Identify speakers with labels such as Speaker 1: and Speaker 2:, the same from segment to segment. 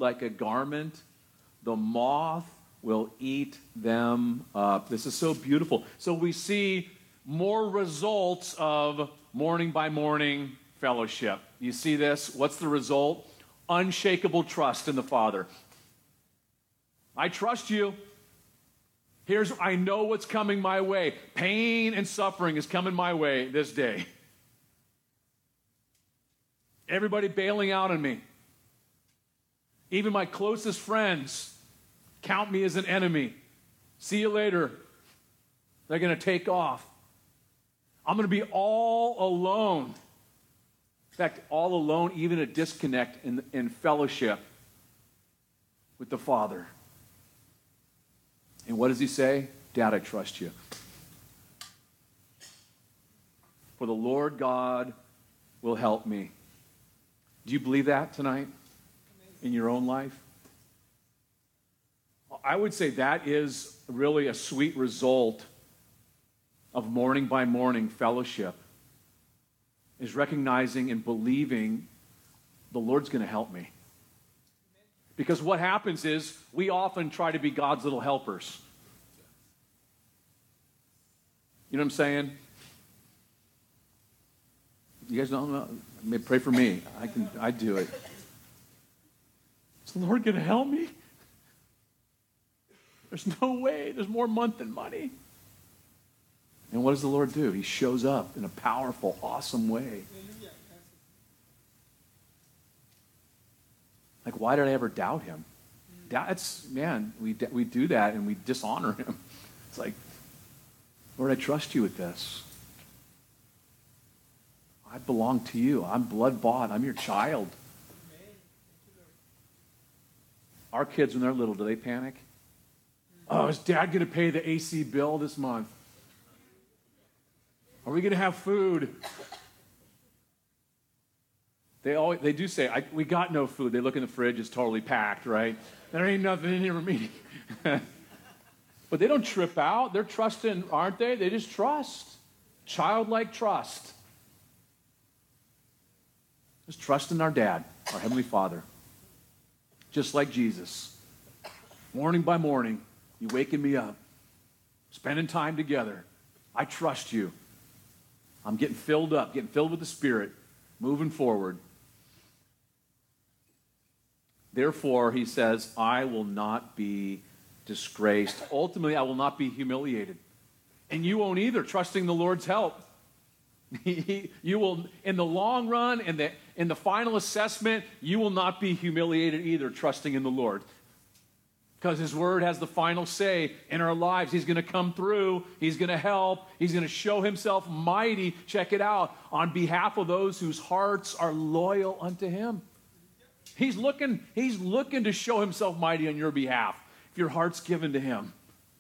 Speaker 1: like a garment. The moth will eat them up. This is so beautiful. So we see more results of morning by morning fellowship. You see this? What's the result? Unshakable trust in the Father. I trust you. I know what's coming my way. Pain and suffering is coming my way this day. Everybody bailing out on me. Even my closest friends count me as an enemy. See you later. They're going to take off. I'm going to be all alone. In fact, all alone, even a disconnect in fellowship with the Father. And what does he say? Dad, I trust you. For the Lord God will help me. Do you believe that tonight in your own life? I would say that is really a sweet result of morning by morning fellowship, is recognizing and believing the Lord's going to help me. Because what happens is we often try to be God's little helpers. You know what I'm saying? You guys don't know? Pray for me. I do it. Is the Lord going to help me? There's no way. There's more month than money. And what does the Lord do? He shows up in a powerful, awesome way. Like, why did I ever doubt him? We do that and we dishonor him. It's like, Lord, I trust you with this. I belong to you. I'm blood bought. I'm your child. Our kids, when they're little, do they panic? Oh, is Dad going to pay the AC bill this month? Are we going to have food? They do say, we got no food. They look in the fridge, it's totally packed, right? There ain't nothing in here for me. But they don't trip out. They're trusting, aren't they? They just trust. Childlike trust. Just trust in our Dad, our Heavenly Father. Just like Jesus. Morning by morning, you waking me up. Spending time together. I trust you. I'm getting filled up, getting filled with the Spirit, moving forward. Therefore, he says, I will not be disgraced. Ultimately, I will not be humiliated. And you won't either, trusting the Lord's help. You will, in the long run, in the final assessment, you will not be humiliated either, trusting in the Lord. Because his word has the final say in our lives. He's going to come through. He's going to help. He's going to show himself mighty, check it out, on behalf of those whose hearts are loyal unto him. He's looking to show himself mighty on your behalf if your heart's given to him.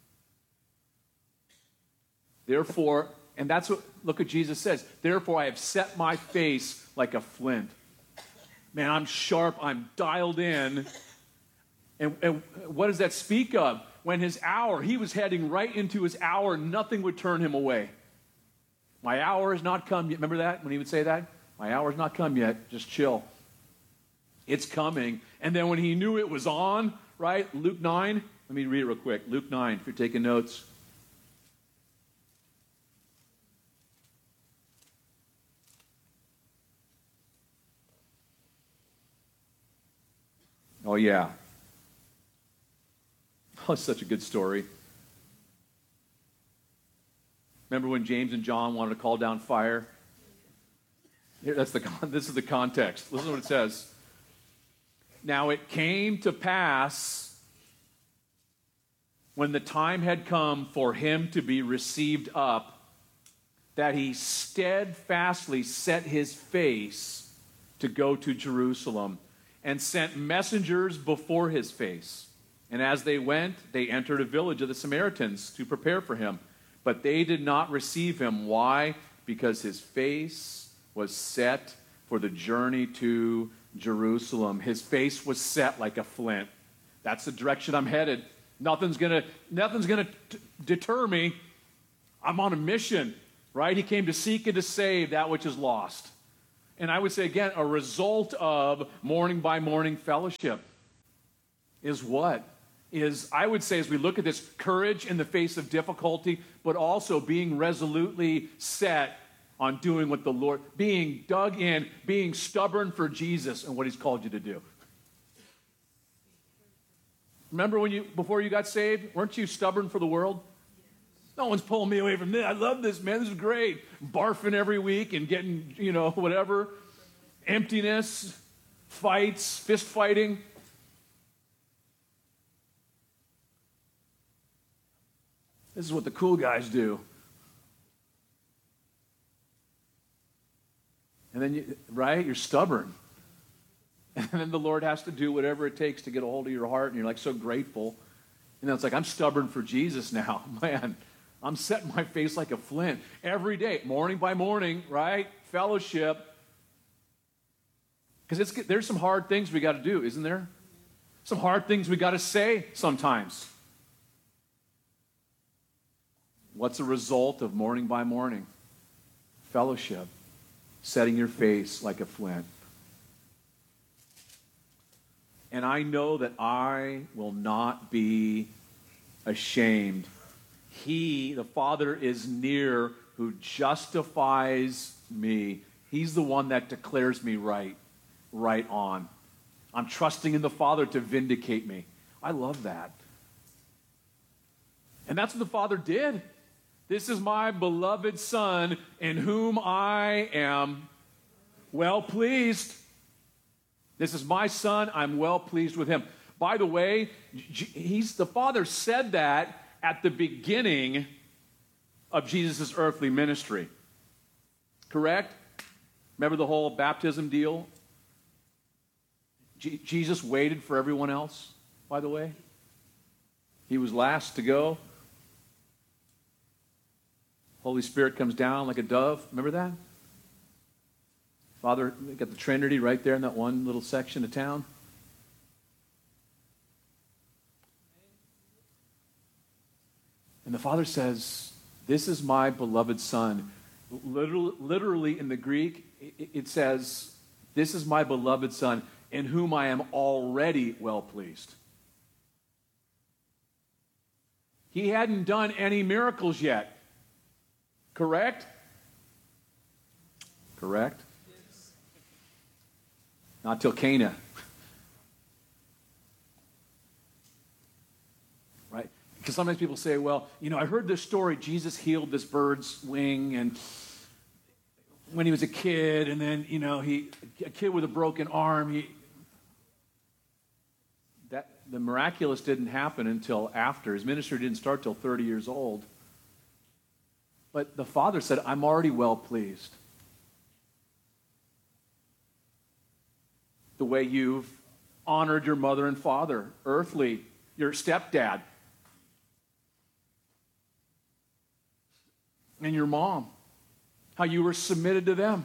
Speaker 1: Therefore, and that's look what Jesus says. Therefore, I have set my face like a flint. Man, I'm sharp. I'm dialed in. And what does that speak of? When his hour, he was heading right into his hour, nothing would turn him away. My hour has not come yet. Remember that when he would say that? My hour has not come yet. Just chill. It's coming. And then when he knew it was on, right? Luke 9. Let me read it real quick. Luke 9, if you're taking notes. Oh, yeah. Oh, it's such a good story. Remember when James and John wanted to call down fire? This is the context. Listen to what it says. Now it came to pass when the time had come for him to be received up, that he steadfastly set his face to go to Jerusalem and sent messengers before his face. And as they went, they entered a village of the Samaritans to prepare for him. But they did not receive him. Why? Because his face was set for the journey to Jerusalem. His face was set like a flint. That's the direction I'm headed. Nothing's gonna deter me. I'm on a mission, right? He came to seek and to save that which is lost. And I would say again, a result of morning by morning fellowship. is what? Is, I would say, as we look at this, courage in the face of difficulty, but also being resolutely set on doing what the Lord, being dug in, being stubborn for Jesus and what he's called you to do. Remember before you got saved, weren't you stubborn for the world? No one's pulling me away from this. I love this, man. This is great. Barfing every week and getting, whatever. Emptiness, fights, fist fighting. This is what the cool guys do. And then, you're stubborn. And then the Lord has to do whatever it takes to get a hold of your heart, and you're like so grateful. And then it's like, I'm stubborn for Jesus now. Man, I'm setting my face like a flint every day, morning by morning, right? Fellowship. Because there's some hard things we got to do, isn't there? Some hard things we got to say sometimes. What's the result of morning by morning? Fellowship. Setting your face like a flint. And I know that I will not be ashamed. He, the Father, is near who justifies me. He's the one that declares me right on. I'm trusting in the Father to vindicate me. I love that. And that's what the Father did. This is my beloved Son in whom I am well pleased. This is my Son. I'm well pleased with him. By the way, the Father said that at the beginning of Jesus' earthly ministry. Correct? Remember the whole baptism deal? Jesus waited for everyone else, by the way. He was last to go. Holy Spirit comes down like a dove. Remember that? Father, got the Trinity right there in that one little section of town. And the Father says, this is my beloved Son. Literally in the Greek, it says, this is my beloved Son in whom I am already well pleased. He hadn't done any miracles yet. Correct? Correct? Yes. Not till Cana. Right? Because sometimes people say, well, I heard this story. Jesus healed this bird's wing and when he was a kid, and then, a kid with a broken arm, the miraculous didn't happen until after. His ministry didn't start till 30 years old. But the Father said, I'm already well pleased. The way you've honored your mother and father, earthly, your stepdad, and your mom, how you were submitted to them.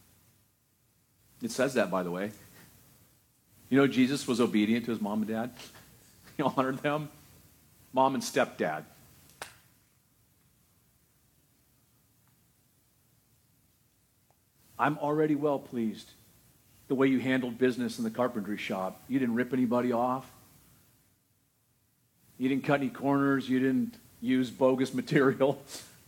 Speaker 1: It says that, by the way. Jesus was obedient to his mom and dad. He honored them. Mom and stepdad. I'm already well pleased. The way you handled business in the carpentry shop. You didn't rip anybody off. You didn't cut any corners. You didn't use bogus material.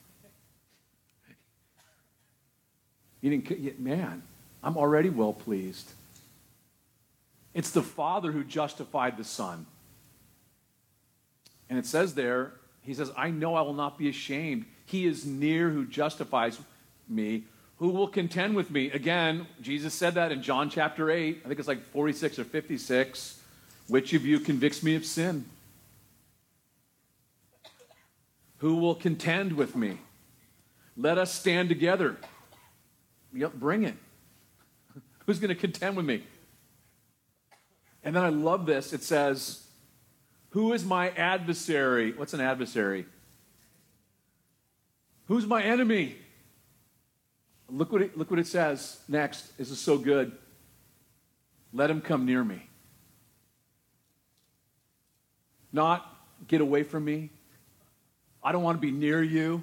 Speaker 1: Man, I'm already well pleased. It's the Father who justified the Son. And it says there, he says, I know I will not be ashamed. He is near who justifies me. Who will contend with me? Again, Jesus said that in John chapter 8. I think it's like 46 or 56. Which of you convicts me of sin? Who will contend with me? Let us stand together. Yep, bring it. Who's going to contend with me? And then I love this. It says, who is my adversary? What's an adversary? Who's my enemy? Look what it says next. This is so good. Let him come near me. Not get away from me. I don't want to be near you.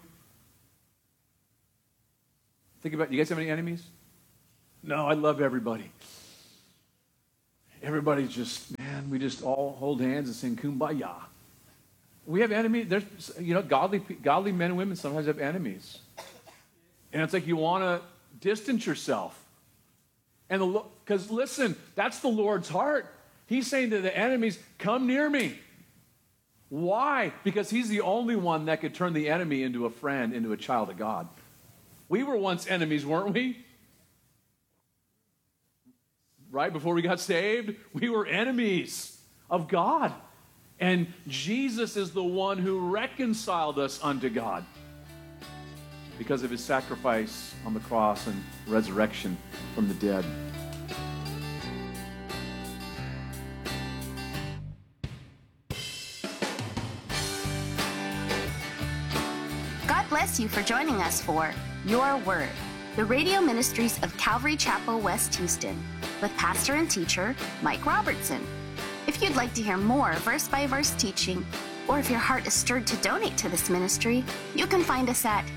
Speaker 1: Think about, you guys have any enemies? No, I love everybody. Everybody's just, man, and we just all hold hands and sing Kumbaya. We have enemies. There's, godly men and women sometimes have enemies. And it's like you want to distance yourself. And because listen, that's the Lord's heart. He's saying to the enemies, come near me. Why? Because he's the only one that could turn the enemy into a friend, into a child of God. We were once enemies, weren't we? Right before we got saved, we were enemies of God. And Jesus is the one who reconciled us unto God because of his sacrifice on the cross and resurrection from the dead.
Speaker 2: God bless you for joining us for Your Word, the radio ministries of Calvary Chapel, West Houston, with pastor and teacher Mike Robertson. If you'd like to hear more verse-by-verse teaching, or if your heart is stirred to donate to this ministry, you can find us at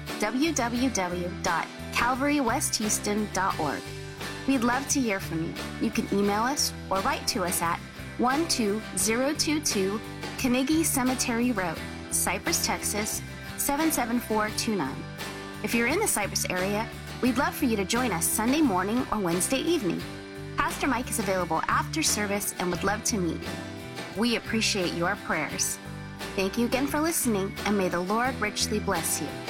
Speaker 2: www.calvarywesthouston.org. We'd love to hear from you. You can email us or write to us at 12022 Carnegie Cemetery Road, Cypress, Texas, 77429. If you're in the Cypress area, we'd love for you to join us Sunday morning or Wednesday evening. Pastor Mike is available after service and would love to meet you. We appreciate your prayers. Thank you again for listening, and may the Lord richly bless you.